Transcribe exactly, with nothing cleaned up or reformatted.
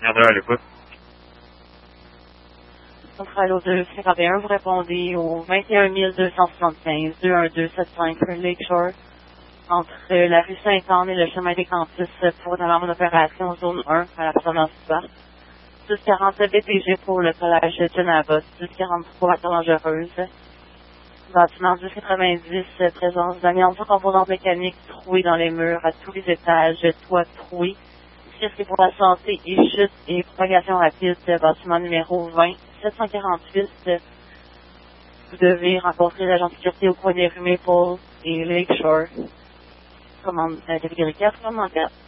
Gardeur à l'écoute. Centrale au deux, Sierra B un, vous répondez au vingt et un mille deux cent soixante-quinze, deux un deux sept cinq Lakeshore, entre la rue Sainte-Anne et le chemin des Campus pour une alarme d'opération zone un à la province du Bas. dix quarante-sept B P G pour le collège Genava, dix quarante-trois dangereuse. Bâtiment dix quatre-vingt-dix, présence d'amiante sur composantes mécaniques trouées dans les murs à tous les étages, toit troué. Risque pour la santé et chute et propagation rapide, bâtiment numéro vingt, sept cent quarante-huit. Vous devez rencontrer l'agent de sécurité au coin des rues Maple et Lakeshore. Commande euh, catégorie quatre, commande quatre.